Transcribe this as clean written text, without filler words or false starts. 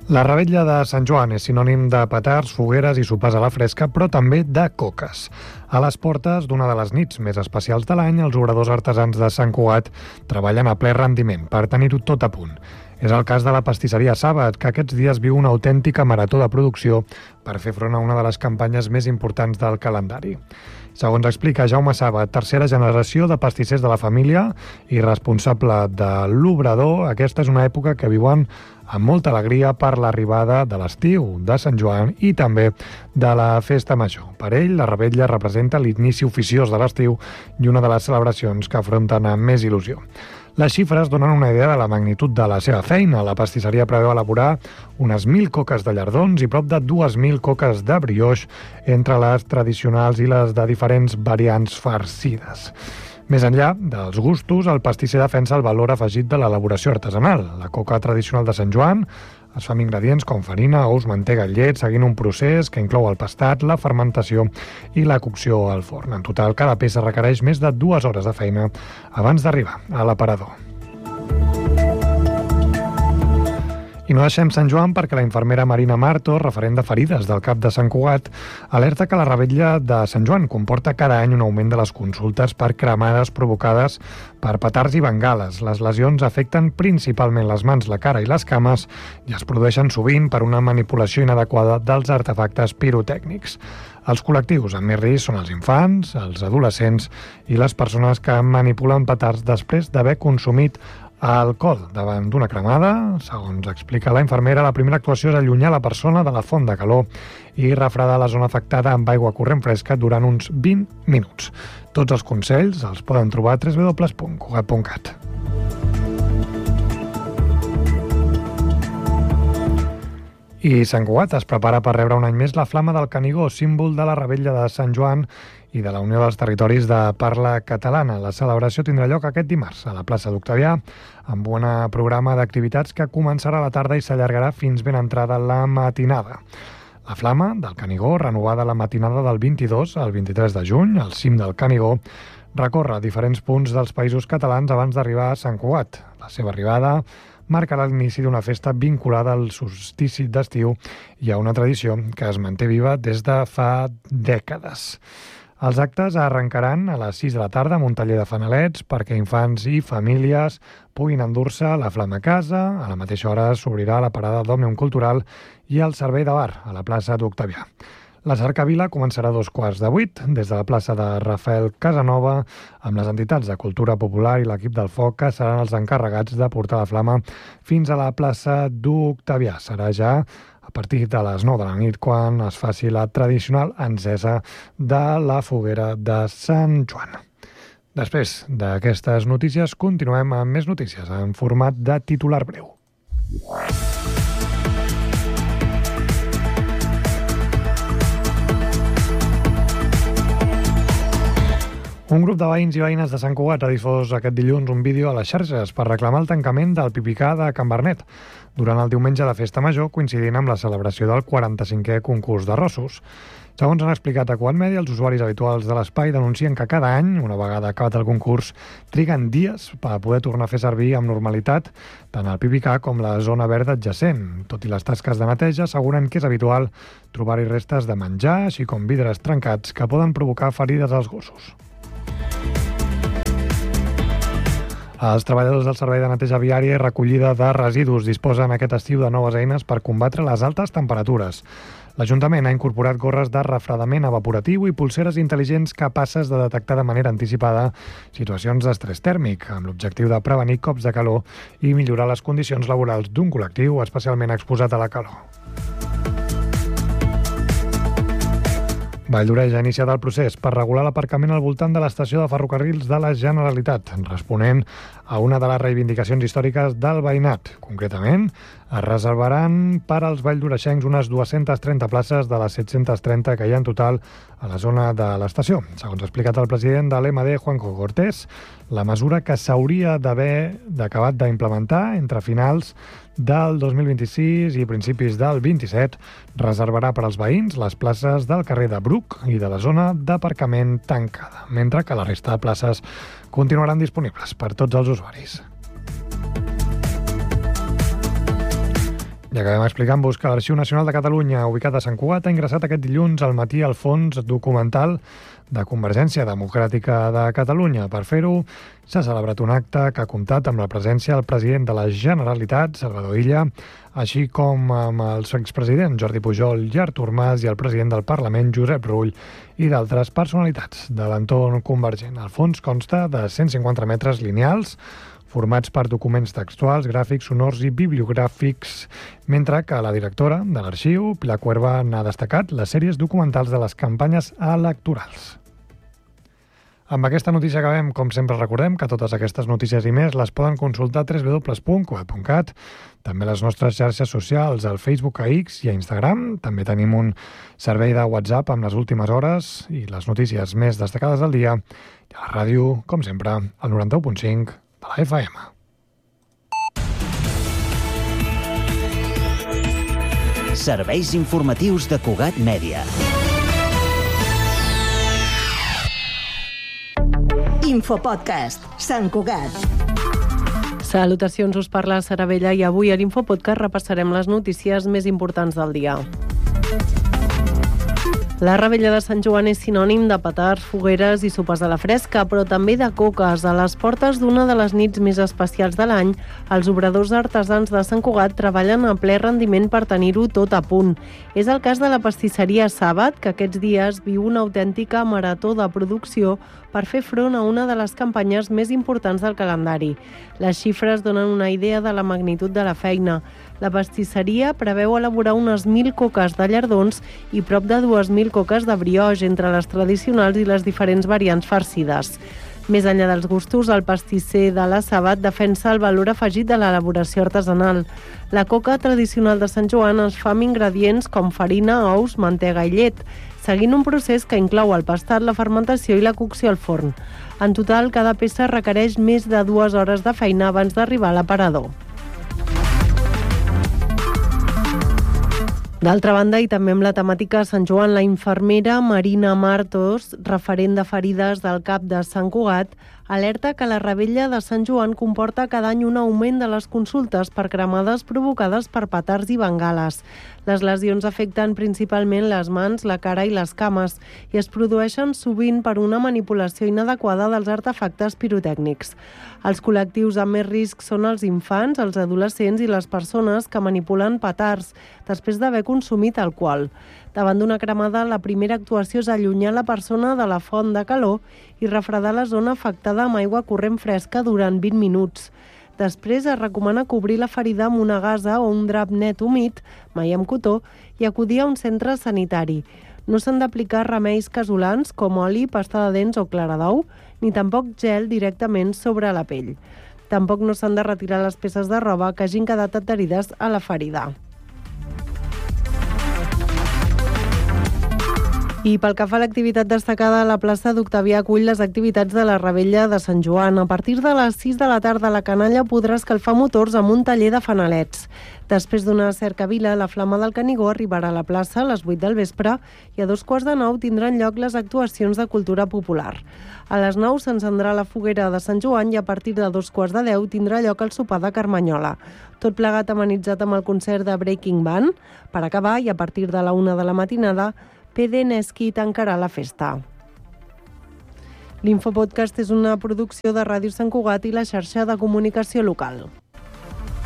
La revetlla de Sant Joan és sinònim de petards, fogueres i sopars a la fresca, però també de coques. A les portes d'una de les nits més especials de l'any, els obradors artesans de Sant Cugat treballen a ple rendiment per tenir-ho tot a punt. És el cas de la pastisseria Sàbat, que aquests dies viu una autèntica marató de producció per fer front a una de les campanyes més importants del calendari. Segons explica Jaume Sàbat, tercera generació de pastissers de la família i responsable de l'obrador, aquesta és una època que viuen amb molta alegria per l'arribada de l'estiu, de Sant Joan i també de la festa major. Per ell, la revetlla representa l'inici oficiós de l'estiu i una de les celebracions que afronten amb més il·lusió. Les xifres donen una idea de la magnitud de la seva feina. La pastisseria preveu elaborar unes 1.000 coques de llardons i prop de 2.000 coques de brioix entre les tradicionals i les de diferents variants farcides. Més enllà dels gustos, el pastisser defensa el valor afegit de l'elaboració artesanal. La coca tradicional de Sant Joan es fa amb ingredients com farina, ous, mantega i llet, seguint un procés que inclou el pastat, la fermentació i la cocció al forn. En total, cada peça requereix més de 2 hores de feina abans d'arribar a l'aparador. I no deixem Sant Joan perquè la infermera Marina Marto, referent de ferides del CAP de Sant Cugat, alerta que la revetlla de Sant Joan comporta cada any un augment de les consultes per cremades provocades per petards i bengales. Les lesions afecten principalment les mans, la cara i les cames i es produeixen sovint per una manipulació inadequada dels artefactes pirotècnics. Els col·lectius amb més risc són els infants, els adolescents i les persones que manipulen petards després d'haver consumit alcohol davant d'una cremada. Segons explica la infermera, la primera actuació és allunyar la persona de la font de calor i refredar la zona afectada amb aigua corrent fresca durant uns 20 minuts. Tots els consells els poden trobar a www.cugat.cat. I Sant Cugat es prepara per rebre un any més la Flama del Canigó, símbol de la revetlla de Sant Joan i de la Unió dels Territoris de Parla Catalana. La celebració tindrà lloc aquest dimarts a la plaça d'Octavià, amb un programa d'activitats que començarà a la tarda i s'allargarà fins ben entrada la matinada. La Flama del Canigó, renovada la matinada del 22 al 23 de juny, al cim del Canigó, recorre diferents punts dels països catalans abans d'arribar a Sant Cugat. La seva arribada marcarà l'inici d'una festa vinculada al solstici d'estiu i a una tradició que es manté viva des de fa dècades. Els actes arrencaran a les 6 de la tarda amb un taller de fanalets perquè infants i famílies puguin endur-se la flama a casa. A la mateixa hora s'obrirà la parada d'Òmnium Cultural i el servei de bar a la plaça d'Octavià. La cercavila començarà a 7:15 des de la plaça de Rafael Casanova amb les entitats de cultura popular i l'equip del foc que seran els encarregats de portar la flama fins a la plaça d'Octavià. Serà ja a partir de les 9 de la nit quan es faci la tradicional encesa de la foguera de Sant Joan. Després d'aquestes notícies continuem amb més notícies en format de titular breu. Un grup de veïns i veïnes de Sant Cugat ha difós aquest dilluns un vídeo a les xarxes per reclamar el tancament del Pipicà de Can Bernet durant el diumenge de Festa Major, coincidint amb la celebració del 45è concurs de rossos. Segons han explicat a Quad Media, els usuaris habituals de l'espai denuncien que cada any, una vegada acabat el concurs, triguen dies per poder tornar a fer servir amb normalitat tant el Pipicà com la zona verda adjacent. Tot i les tasques de neteja, asseguren que és habitual trobar-hi restes de menjar, així com vidres trencats que poden provocar ferides als gossos. Els treballadors del Servei de Neteja Viària i Recollida de Residus disposen aquest estiu de noves eines per combatre les altes temperatures. L'Ajuntament ha incorporat gorres de refredament evaporatiu i pulseres intel·ligents capaces de detectar de manera anticipada situacions d'estrès tèrmic, amb l'objectiu de prevenir cops de calor i millorar les condicions laborals d'un col·lectiu especialment exposat a la calor. Valldoreix ha iniciat el procés per regular l'aparcament al voltant de l'estació de ferrocarrils de la Generalitat, responent a una de les reivindicacions històriques del veïnat. Concretament, es reservaran per als valldoreixencs unes 230 places de les 730 que hi ha en total a la zona de l'estació. Segons ha explicat el president de l'EMD, Juanjo Cortés, la mesura que s'hauria d'haver acabat d'implementar entre finals del 2026 i principis del 27 reservarà per als veïns les places del carrer de Bruc i de la zona d'aparcament tancada, mentre que la resta de places continuaran disponibles per tots els usuaris. I acabem explicant-vos que l'Arxiu Nacional de Catalunya, ubicat a Sant Cugat, ha ingressat aquest dilluns al matí al fons documental de Convergència Democràtica de Catalunya. Per fer-ho, s'ha celebrat un acte que ha comptat amb la presència del president de la Generalitat, Salvador Illa, així com amb el expresident Jordi Pujol i Artur Mas i el president del Parlament, Josep Rull, i d'altres personalitats de l'entorn convergent. El fons consta de 150 metres lineals, formats per documents textuals, gràfics, sonors i bibliogràfics, mentre que la directora de l'arxiu, Pilar Cuerva, n'ha destacat les sèries documentals de les campanyes electorals. Amb aquesta notícia acabem. Com sempre recordem que totes aquestes notícies i més les poden consultar a www.cugat.cat, també a les nostres xarxes socials, al Facebook, a X i a Instagram. També tenim un servei de WhatsApp amb les últimes hores i les notícies més destacades del dia. I a la ràdio, com sempre, al 91.5 de la FM. Serveis informatius de Cugat Mèdia. Infopodcast, Sant Cugat. Salutacions, us parla Sara Vella i avui a l'Infopodcast repassarem les notícies més importants del dia. La Revetlla de Sant Joan és sinònim de petards, fogueres i sopes a la fresca, però també de coques. A les portes d'una de les nits més especials de l'any, els obradors artesans de Sant Cugat treballen a ple rendiment per tenir-ho tot a punt. És el cas de la pastisseria Sàbat, que aquests dies viu una autèntica marató de producció per fer front a una de les campanyes més importants del calendari. Les xifres donen una idea de la magnitud de la feina. La pastisseria preveu elaborar unes 1.000 coques de llardons i prop de 2.000 coques de brioix, entre les tradicionals i les diferents variants farcides. Més enllà dels gustos, el pastisser de la Sàbat defensa el valor afegit de l'elaboració artesanal. La coca tradicional de Sant Joan es fa amb ingredients com farina, ous, mantega i llet, seguint un procés que inclou el pastat, la fermentació i la cocció al forn. En total, cada peça requereix més de 2 hores de feina abans d'arribar a l'aparador. D'altra banda, i també amb la temàtica Sant Joan, la infermera Marina Martos, referent de ferides del CAP de Sant Cugat, alerta que la Revetlla de Sant Joan comporta cada any un augment de les consultes per cremades provocades per petards i bengales. Les lesions afecten principalment les mans, la cara i les cames i es produeixen sovint per una manipulació inadequada dels artefactes pirotècnics. Els col·lectius amb més risc són els infants, els adolescents i les persones que manipulen petards després d'haver consumit alcohol. Davant d'una cremada, la primera actuació és allunyar la persona de la font de calor i refredar la zona afectada amb aigua corrent fresca durant 20 minuts. Després es recomana cobrir la ferida amb una gasa o un drap net humit, mai amb cotó, i acudir a un centre sanitari. No s'han d'aplicar remeis casolans com oli, pasta de dents o clara d'ou, ni tampoc gel directament sobre la pell. Tampoc no s'han de retirar les peces de roba que hagin quedat adherides a la ferida. I pel que fa a l'activitat destacada, la plaça d'Octavià acull les activitats de la Revetlla de Sant Joan. A partir de les 6 de la tarda, la canalla podrà escalfar motors amb un taller de fanalets. Després d'una cercavila, la Flama del Canigó arribarà a la plaça a les 8 del vespre i a 8:15 tindran lloc les actuacions de cultura popular. A les 9 s'encendrà la foguera de Sant Joan i a partir de 9:45 tindrà lloc el sopar de Carmanyola. Tot plegat amenitzat amb el concert de Breaking Band. Per acabar, i a partir de la 1 de la matinada, PD Neski tancarà la festa. L'Infopodcast és una producció de Ràdio Sant Cugat i la xarxa de comunicació local.